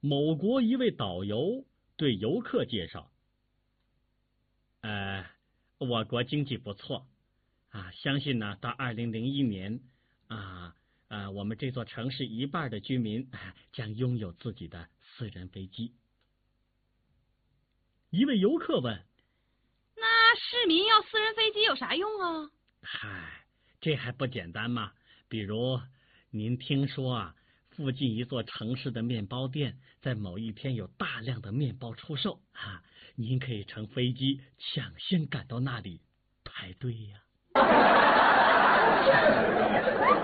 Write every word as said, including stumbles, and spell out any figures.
某国一位导游对游客介绍：呃，我国经济不错啊，相信呢，到二零零一年啊啊，我们这座城市一半的居民、啊、将拥有自己的私人飞机。一位游客问： 那市民要私人飞机有啥用啊？ 嗨，这还不简单吗？比如，您听说啊，附近一座城市的面包店在某一天有大量的面包出售啊，您可以乘飞机抢先赶到那里排队呀。